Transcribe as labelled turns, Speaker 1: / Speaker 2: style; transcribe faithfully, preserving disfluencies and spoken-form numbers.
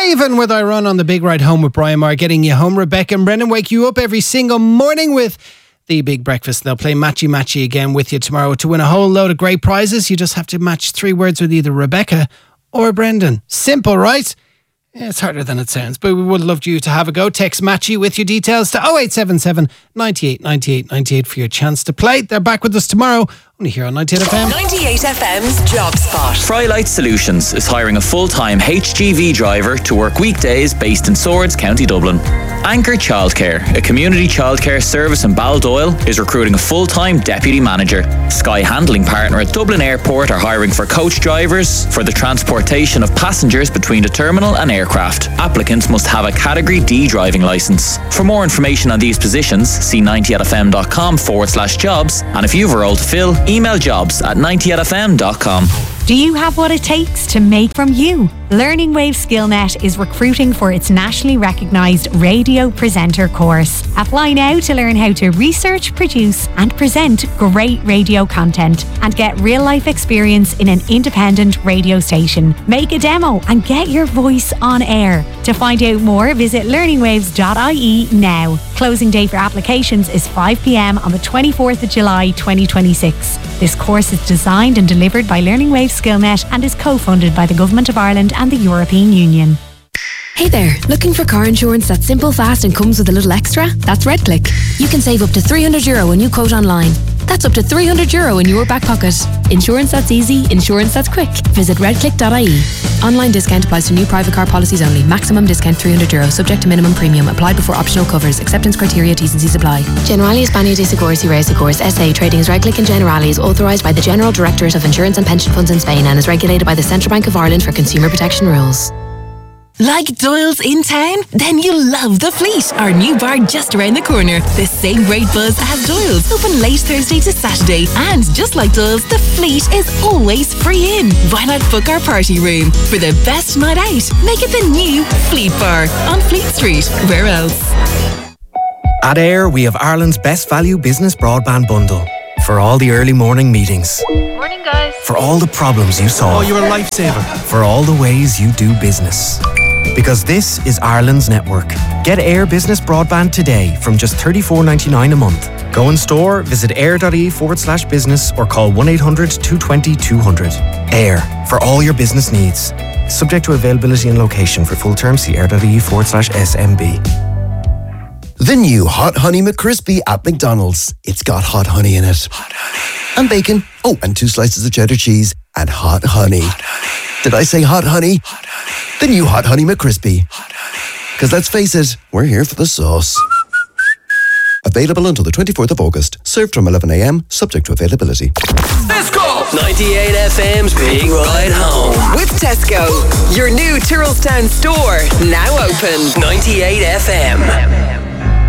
Speaker 1: Raven with I Run on the Big Ride Home with Brian Maher, getting you home. Rebecca and Brennan wake you up every single morning with the Big Breakfast. They'll play Matchy Matchy again with you tomorrow. To win a whole load of great prizes, you just have to match three words with either Rebecca or Brendan. Simple, right? Yeah, it's harder than it sounds, but we would love you to have a go. Text Matchy with your details to oh eight seven seven, nine eight, nine eight, nine eight for your chance to play. They're back with us tomorrow, only here on ninety-eight F M.
Speaker 2: ninety-eight F M's Job Spot.
Speaker 3: Frylight Solutions is hiring a full-time H G V driver to work weekdays based in Swords, County Dublin. Anchor Childcare, a community childcare service in Baldoyle, is recruiting a full-time deputy manager. Sky Handling Partner at Dublin Airport are hiring for coach drivers for the transportation of passengers between the terminal and aircraft. Applicants must have a Category D driving licence. For more information on these positions, see ninety-eight-fm.com forward slash jobs, and if you've a role to fill, email jobs at ninety-eight-fm dot com.
Speaker 4: Do you have what it takes to make from you? Learning Wave SkillNet is recruiting for its nationally recognised radio presenter course. Apply now to learn how to research, produce and present great radio content and get real-life experience in an independent radio station. Make a demo and get your voice on air. To find out more, visit learning waves dot I E now. Closing date for applications is five p m on the twenty-fourth of July twenty twenty-six. This course is designed and delivered by Learning Wave SkillNet and is co-funded by the Government of Ireland and the European Union.
Speaker 5: Hey there, looking for car insurance that's simple, fast and comes with a little extra? That's RedClick. You can save up to three hundred euro when you quote online. That's up to three hundred euro in your back pocket. Insurance that's easy, insurance that's quick. Visit redclick dot I E. Online discount applies to new private car policies only. Maximum discount three hundred euro, subject to minimum premium. Applied before optional covers. Acceptance criteria, T's and C's apply.
Speaker 6: Generali España de Seguros y Reasegurs S A trading as RedClick and Generali is authorised by the General Directorate of Insurance and Pension Funds in Spain and is regulated by the Central Bank of Ireland for consumer protection rules.
Speaker 2: Like Doyle's in town? Then you'll love The Fleet, our new bar just around the corner. The same great buzz as Doyle's, open late Thursday to Saturday. And just like Doyle's, The Fleet is always free in. Why not book our party room? For the best night out, make it the new Fleet Bar on Fleet Street. Where else?
Speaker 7: At Air, we have Ireland's best value business broadband bundle. For all the early morning meetings.
Speaker 8: Morning, guys.
Speaker 7: For all the problems you solve.
Speaker 9: Oh, you're a lifesaver.
Speaker 7: For all the ways you do business. Because this is Ireland's network. Get Air Business Broadband today from just thirty-four ninety-nine a month. Go in store, visit air.ie forward slash business or call one eight hundred two two zero two hundred. Air, for all your business needs. Subject to availability and location. For full terms, see air.ie forward slash SMB.
Speaker 10: The new Hot Honey McCrispy at McDonald's. It's got hot honey in it.
Speaker 11: Hot honey.
Speaker 10: And bacon. Oh, and two slices of cheddar cheese. And hot honey.
Speaker 11: Hot honey.
Speaker 10: Did I say hot honey?
Speaker 11: Hot honey.
Speaker 10: The new Hot Honey McCrispy.
Speaker 11: Hot honey.
Speaker 10: Because let's face it, we're here for the sauce. Available until the twenty-fourth of August. Served from eleven a m, subject to availability.
Speaker 2: Let's go!
Speaker 12: ninety-eight F M's Big Ride Home.
Speaker 2: With Tesco, your new Tyrrellstown store, now open.
Speaker 12: ninety-eight F M.